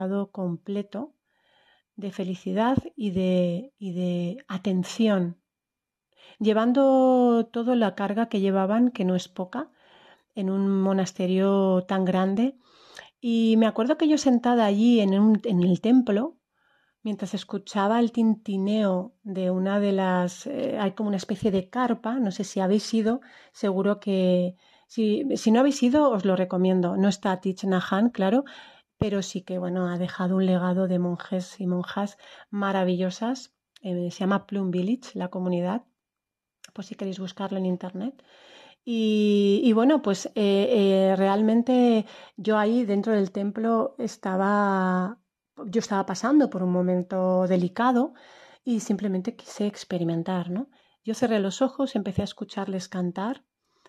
estado completo de felicidad y de atención, llevando toda la carga que llevaban, que no es poca, en un monasterio tan grande. Y me acuerdo que yo sentada allí en el templo, mientras escuchaba el tintineo de una de las... hay como una especie de carpa, no sé si habéis ido, seguro que... Si no habéis ido, os lo recomiendo. No está Thich Nhat Hanh, claro, pero sí que, bueno, ha dejado un legado de monjes y monjas maravillosas. Se llama Plum Village, la comunidad, pues si queréis buscarlo en internet. Y bueno, pues realmente yo ahí dentro del templo yo estaba pasando por un momento delicado y simplemente quise experimentar, ¿no? Yo cerré los ojos, empecé a escucharles cantar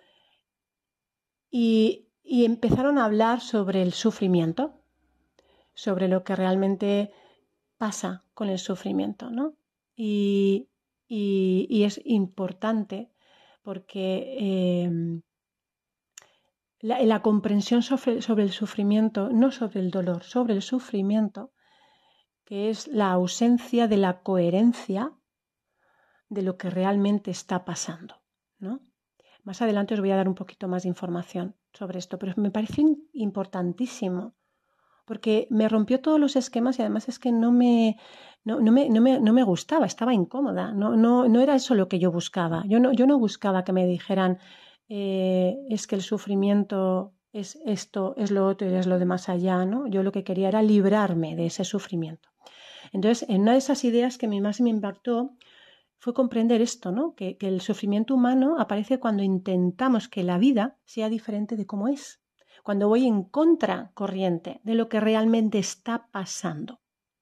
y empezaron a hablar sobre el sufrimiento, sobre lo que realmente pasa con el sufrimiento, ¿no? Y, y es importante porque la comprensión sobre el sufrimiento, no sobre el dolor, sobre el sufrimiento, que es la ausencia de la coherencia de lo que realmente está pasando, ¿no? Más adelante os voy a dar un poquito más de información sobre esto, pero me parece importantísimo porque me rompió todos los esquemas y además es que no me gustaba, estaba incómoda, no era eso lo que yo buscaba. Yo no buscaba que me dijeran es que el sufrimiento es esto, es lo otro y es lo de más allá, ¿no? Yo lo que quería era librarme de ese sufrimiento. Entonces, en una de esas ideas que más me impactó fue comprender esto, ¿no? Que el sufrimiento humano aparece cuando intentamos que la vida sea diferente de cómo es, cuando voy en contracorriente de lo que realmente está pasando.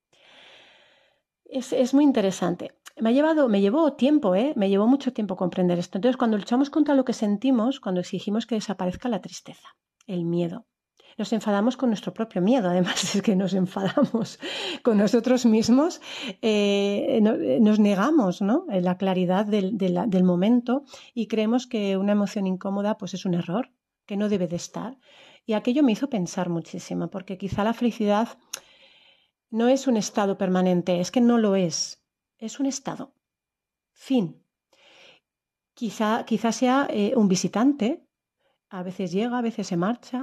Es muy interesante. Me llevó tiempo, me llevó mucho tiempo comprender esto. Entonces, cuando luchamos contra lo que sentimos, cuando exigimos que desaparezca la tristeza, el miedo, nos enfadamos con nuestro propio miedo, además es que nos enfadamos con nosotros mismos, nos negamos, ¿no? La claridad del momento y creemos que una emoción incómoda pues es un error, que no debe de estar. Y aquello me hizo pensar muchísimo, porque quizá la felicidad no es un estado permanente, es que no lo es un estado. Fin. Quizá sea un visitante, a veces llega, a veces se marcha,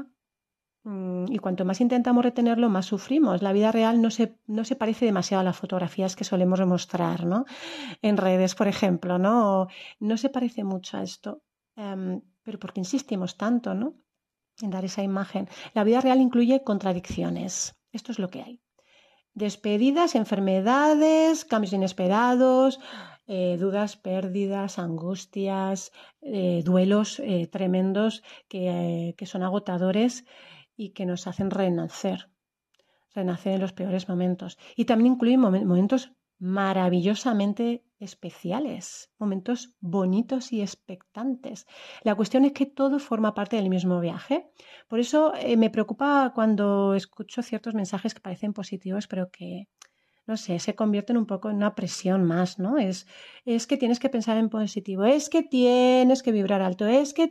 y cuanto más intentamos retenerlo, más sufrimos. La vida real no se parece demasiado a las fotografías que solemos demostrar, ¿no? En redes, por ejemplo, ¿no? No se parece mucho a esto. Pero ¿por qué insistimos tanto, ¿no? En dar esa imagen. La vida real incluye contradicciones. Esto es lo que hay. Despedidas, enfermedades, cambios inesperados, dudas, pérdidas, angustias, duelos tremendos que son agotadores y que nos hacen renacer en los peores momentos. Y también incluye momentos maravillosamente especiales, momentos bonitos y expectantes. La cuestión es que todo forma parte del mismo viaje. Por eso me preocupa cuando escucho ciertos mensajes que parecen positivos, pero que no sé, se convierten un poco en una presión más, ¿no? Es que tienes que pensar en positivo, es que tienes que vibrar alto, es que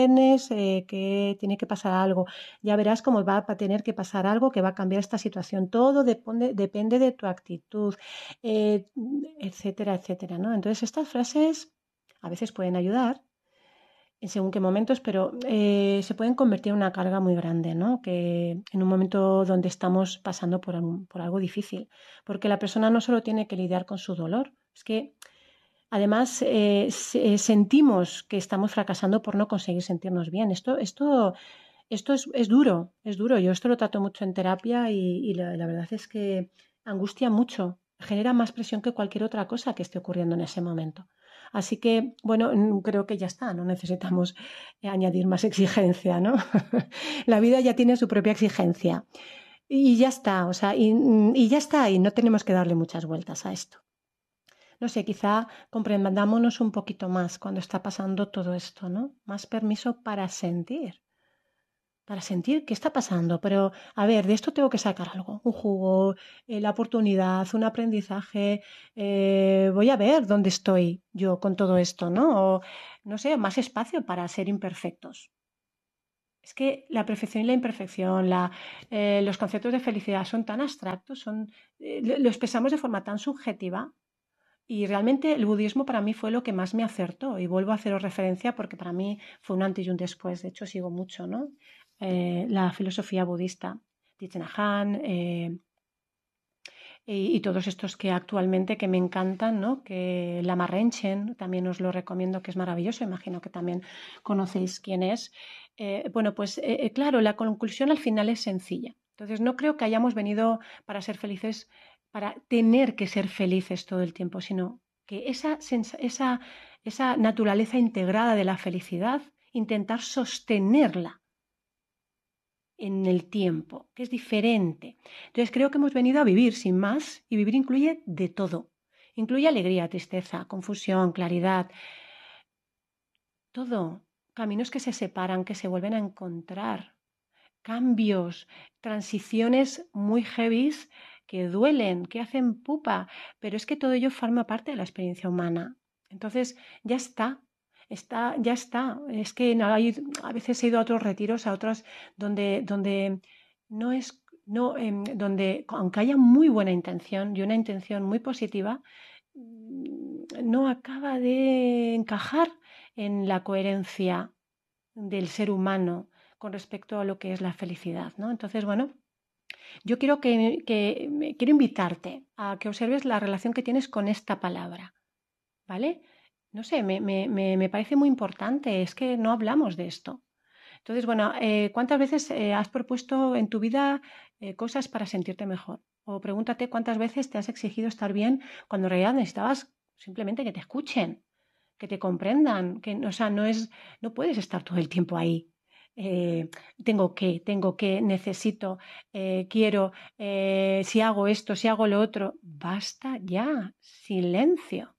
tiene que pasar algo. Ya verás cómo va a tener que pasar algo que va a cambiar esta situación. Todo depende de tu actitud, eh, etcétera, etcétera, ¿no? Entonces estas frases a veces pueden ayudar en según qué momentos, pero se pueden convertir en una carga muy grande, ¿no? Que en un momento donde estamos pasando por algo difícil, porque la persona no solo tiene que lidiar con su dolor, es que además sentimos que estamos fracasando por no conseguir sentirnos bien. Esto es duro. Yo esto lo trato mucho en terapia y la verdad es que angustia mucho, genera más presión que cualquier otra cosa que esté ocurriendo en ese momento. Así que, bueno, creo que ya está, no necesitamos añadir más exigencia, ¿no? La vida ya tiene su propia exigencia y ya está, o sea, y ya está, y no tenemos que darle muchas vueltas a esto. No sé, quizá comprendámonos un poquito más cuando está pasando todo esto, ¿no? Más permiso para sentir qué está pasando, pero a ver, de esto tengo que sacar algo, un jugo, la oportunidad, un aprendizaje, voy a ver dónde estoy yo con todo esto, ¿no? O, no sé, más espacio para ser imperfectos. Es que la perfección y la imperfección, los conceptos de felicidad son tan abstractos, los pensamos de forma tan subjetiva y realmente el budismo para mí fue lo que más me acertó y vuelvo a haceros referencia porque para mí fue un antes y un después. De hecho, sigo mucho, ¿no? La filosofía budista, Thich Nhat Hanh, y todos estos que actualmente que me encantan, ¿no? Que Lama Rinchen, también os lo recomiendo, que es maravilloso, imagino que también conocéis quién es. Bueno, pues claro, la conclusión al final es sencilla. Entonces, no creo que hayamos venido para ser felices, para tener que ser felices todo el tiempo, sino que esa naturaleza integrada de la felicidad, intentar sostenerla en el tiempo, que es diferente. Entonces creo que hemos venido a vivir sin más y vivir incluye de todo. Incluye alegría, tristeza, confusión, claridad, todo. Caminos que se separan, que se vuelven a encontrar, cambios, transiciones muy heavies que duelen, que hacen pupa, pero es que todo ello forma parte de la experiencia humana. Entonces, ya ya está. Es que no, a veces he ido a otros retiros, a otros donde no es, no, donde aunque haya muy buena intención y una intención muy positiva, no acaba de encajar en la coherencia del ser humano con respecto a lo que es la felicidad, ¿no? Entonces, bueno, yo quiero invitarte a que observes la relación que tienes con esta palabra, ¿vale? No sé, me parece muy importante, es que no hablamos de esto. Entonces, bueno, ¿cuántas veces has propuesto en tu vida cosas para sentirte mejor? O pregúntate cuántas veces te has exigido estar bien cuando en realidad necesitabas simplemente que te escuchen, que te comprendan, que, o sea, no puedes estar todo el tiempo ahí. Eh, tengo que, necesito, quiero, si hago esto, si hago lo otro. Basta ya, silencio,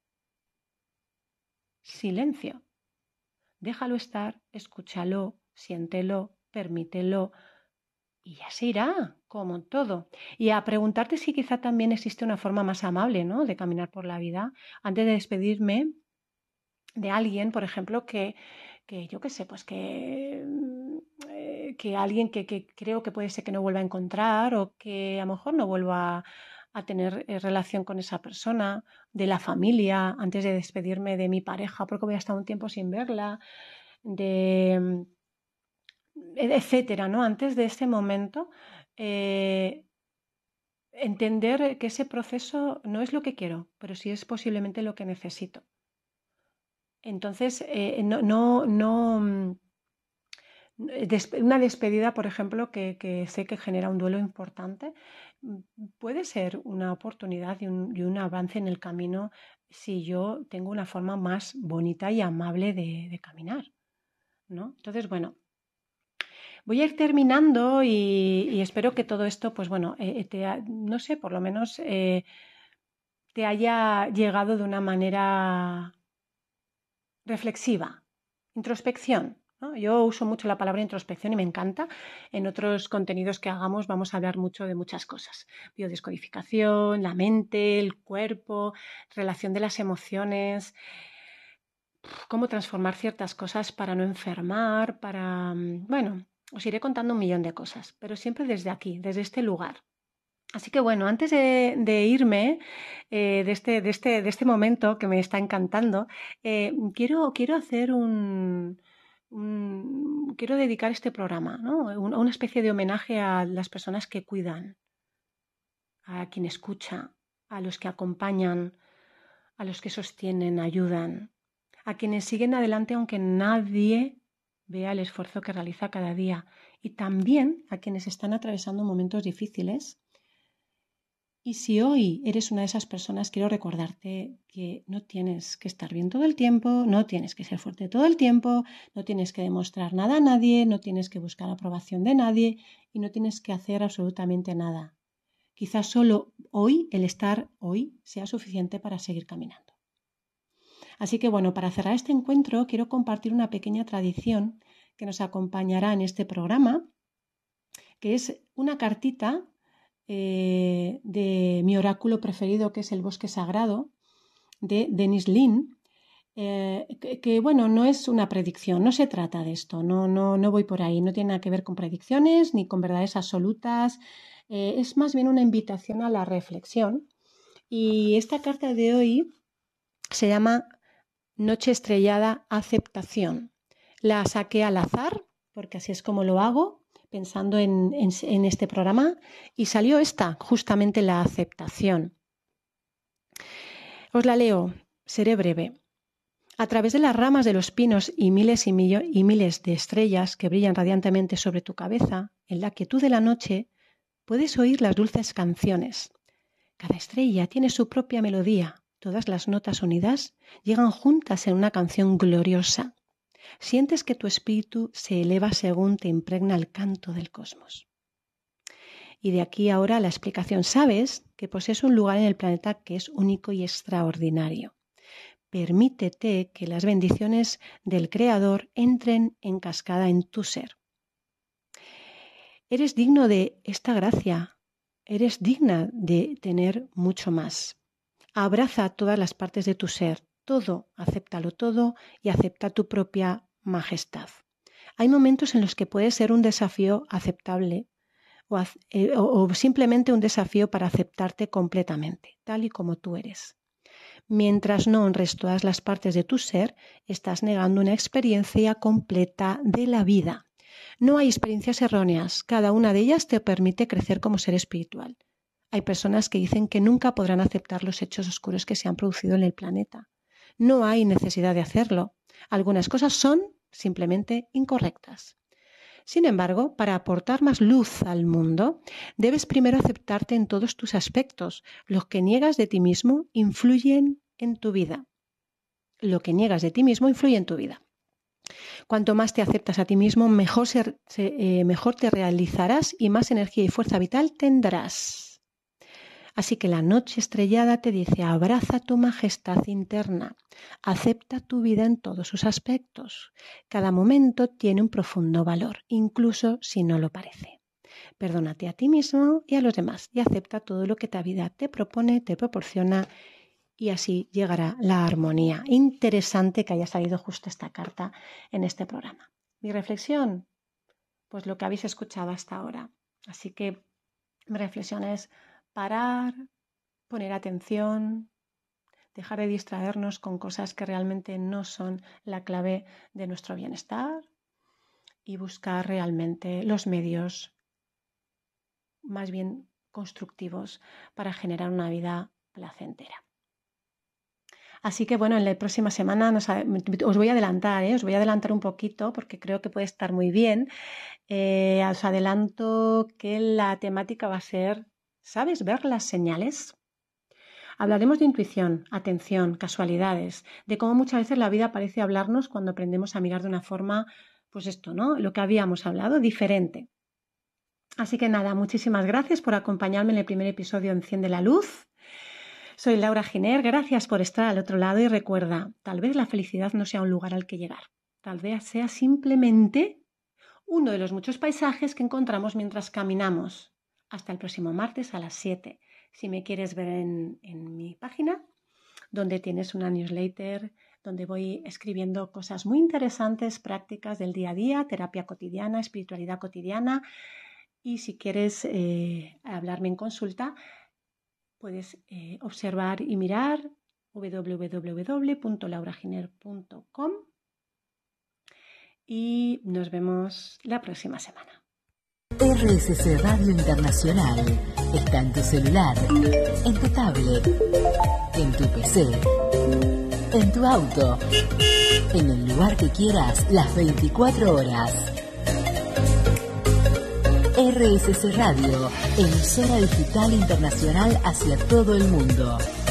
silencio. Déjalo estar, escúchalo, siéntelo, permítelo y ya se irá, como en todo. Y a preguntarte si quizá también existe una forma más amable, ¿no? De caminar por la vida. Antes de despedirme, de alguien, por ejemplo, que yo qué sé, pues que alguien que creo que puede ser que no vuelva a encontrar o que a lo mejor no vuelva a tener relación con esa persona, de la familia, antes de despedirme de mi pareja, porque voy a estar un tiempo sin verla, de etcétera, ¿no? Antes de ese momento, entender que ese proceso no es lo que quiero, pero sí es posiblemente lo que necesito. Entonces, una despedida, por ejemplo, que sé que genera un duelo importante, mm, puede ser una oportunidad y un avance en el camino si yo tengo una forma más bonita y amable de caminar, ¿no? Entonces, bueno, voy a ir terminando y espero que todo esto, pues bueno, no sé, por lo menos te haya llegado de una manera reflexiva, introspección, ¿no? Yo uso mucho la palabra introspección y me encanta. En otros contenidos que hagamos vamos a hablar mucho de muchas cosas. Biodescodificación, la mente, el cuerpo, relación de las emociones, cómo transformar ciertas cosas para no enfermar, bueno, os iré contando un millón de cosas, pero siempre desde aquí, desde este lugar. Así que bueno, antes de irme de este momento que me está encantando, quiero hacer quiero dedicar este programa, ¿no? Una especie de homenaje a las personas que cuidan, a quien escucha, a los que acompañan, a los que sostienen, ayudan, a quienes siguen adelante aunque nadie vea el esfuerzo que realiza cada día y también a quienes están atravesando momentos difíciles. Y si hoy eres una de esas personas, quiero recordarte que no tienes que estar bien todo el tiempo, no tienes que ser fuerte todo el tiempo, no tienes que demostrar nada a nadie, no tienes que buscar aprobación de nadie y no tienes que hacer absolutamente nada. Quizás solo hoy, el estar hoy, sea suficiente para seguir caminando. Así que bueno, para cerrar este encuentro, quiero compartir una pequeña tradición que nos acompañará en este programa, que es una cartita de mi oráculo preferido, que es el bosque sagrado, de Dennis Lin, bueno, no es una predicción, no se trata de esto, no voy por ahí, no tiene nada que ver con predicciones ni con verdades absolutas, es más bien una invitación a la reflexión. Y esta carta de hoy se llama Noche estrellada, aceptación. La saqué al azar, porque así es como lo hago, pensando en este programa, y salió esta, justamente la aceptación. Os la leo, seré breve. A través de las ramas de los pinos y miles de estrellas que brillan radiantemente sobre tu cabeza, en la quietud de la noche, puedes oír las dulces canciones. Cada estrella tiene su propia melodía. Todas las notas unidas llegan juntas en una canción gloriosa. Sientes que tu espíritu se eleva según te impregna el canto del cosmos. Y de aquí ahora la explicación. Sabes que posees un lugar en el planeta que es único y extraordinario. Permítete que las bendiciones del Creador entren en cascada en tu ser. Eres digno de esta gracia. Eres digna de tener mucho más. Abraza todas las partes de tu ser, todo, acéptalo todo y acepta tu propia majestad. Hay momentos en los que puede ser un desafío aceptable o simplemente un desafío para aceptarte completamente, tal y como tú eres. Mientras no honres todas las partes de tu ser, estás negando una experiencia completa de la vida. No hay experiencias erróneas, cada una de ellas te permite crecer como ser espiritual. Hay personas que dicen que nunca podrán aceptar los hechos oscuros que se han producido en el planeta. No hay necesidad de hacerlo. Algunas cosas son simplemente incorrectas. Sin embargo, para aportar más luz al mundo, debes primero aceptarte en todos tus aspectos. Los que niegas de ti mismo influyen en tu vida. Lo que niegas de ti mismo influye en tu vida. Cuanto más te aceptas a ti mismo, mejor te realizarás y más energía y fuerza vital tendrás. Así que la noche estrellada te dice: abraza tu majestad interna, acepta tu vida en todos sus aspectos. Cada momento tiene un profundo valor, incluso si no lo parece. Perdónate a ti mismo y a los demás y acepta todo lo que la vida te propone, te proporciona, y así llegará la armonía. Interesante que haya salido justo esta carta en este programa. Mi reflexión, pues lo que habéis escuchado hasta ahora. Así que mi reflexión es parar, poner atención, dejar de distraernos con cosas que realmente no son la clave de nuestro bienestar y buscar realmente los medios más bien constructivos para generar una vida placentera. Así que bueno, en la próxima semana os voy a adelantar, un poquito porque creo que puede estar muy bien. Os adelanto que la temática va a ser: ¿sabes ver las señales? Hablaremos de intuición, atención, casualidades, de cómo muchas veces la vida parece hablarnos cuando aprendemos a mirar de una forma, pues esto, ¿no? Lo que habíamos hablado, diferente. Así que nada, muchísimas gracias por acompañarme en el primer episodio Enciende la Luz. Soy Laura Giner, gracias por estar al otro lado y recuerda, tal vez la felicidad no sea un lugar al que llegar, tal vez sea simplemente uno de los muchos paisajes que encontramos mientras caminamos. Hasta el próximo martes a las 7. Si me quieres ver en mi página, donde tienes una newsletter, donde voy escribiendo cosas muy interesantes, prácticas del día a día, terapia cotidiana, espiritualidad cotidiana. Y si quieres hablarme en consulta, puedes observar y mirar www.lauraginer.com y nos vemos la próxima semana. RSC Radio Internacional está en tu celular, en tu tablet, en tu PC, en tu auto, en el lugar que quieras, las 24 horas. RSC Radio, emisora digital internacional hacia todo el mundo.